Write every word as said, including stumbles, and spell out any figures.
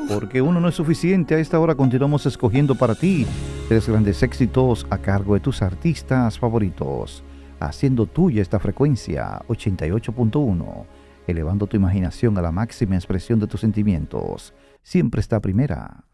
Porque uno no es suficiente. A esta hora continuamos escogiendo para ti tres grandes éxitos a cargo de tus artistas favoritos, haciendo tuya esta frecuencia ochenta y ocho punto uno, elevando tu imaginación a la máxima expresión de tus sentimientos. Siempre está primera.